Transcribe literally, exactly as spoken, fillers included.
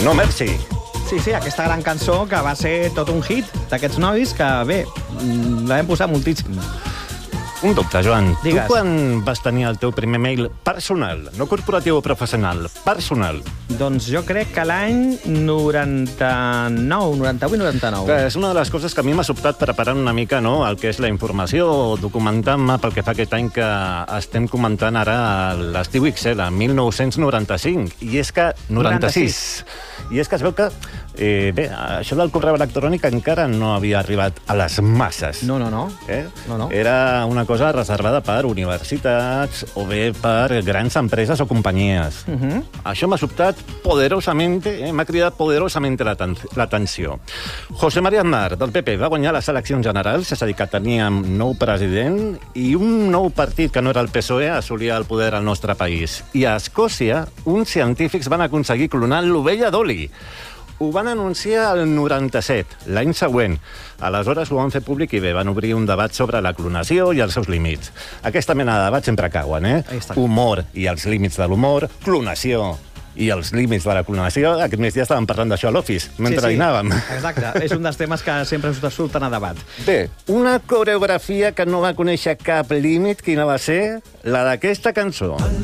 No merci. Sí, sí, aquesta gran cançó que va ser tot un hit d'aquests nois que, bé, la vam posar moltíssim. Un dubte, Joan. Digues. Tu quan vas tenir el teu primer mail personal, no corporatiu o professional, personal? Doncs jo crec que l'any noranta-nou, noranta-vuit noranta-nou. Clar, és una de les coses que a mi m'ha sobtat preparant una mica, no?, el que és la informació, documentant-me pel que fa aquest any que estem comentant ara l'estiu X L, mil nou-cents noranta-cinc. I és que... noranta-sis. I és que es veu que, eh, bé, això del correu electrònic encara no havia arribat a les masses. No, no, no. Eh? No, no. Era una cosa reservada per universitats o bé per grans empreses o companyies. Uh -huh. Això m'ha sobtat poderosamente, eh? m'ha cridat poderosamente l'atenció. José María Aznar, del P P, va guanyar les eleccions generals, és a dir, que teníem nou president i un nou partit, que no era el P S O E, assolia el poder al nostre país. I a Escòcia, uns científics van aconseguir clonar l'ovella Dolly. Ho van anunciar el noranta-set, l'any següent. Aleshores ho van fer públic i bé, van obrir un debat sobre la clonació i els seus límits. Aquesta mena de debat sempre cauen, eh? Humor i els límits de l'humor, clonació i els límits de la clonació. Aquest migdia estàvem parlant d'això a l'Office, mentre sí, sí. dinàvem. Exacte, és un dels temes que sempre surten a debat. Bé, una coreografia que no va conèixer cap límit, quina va ser? La d'aquesta cançó.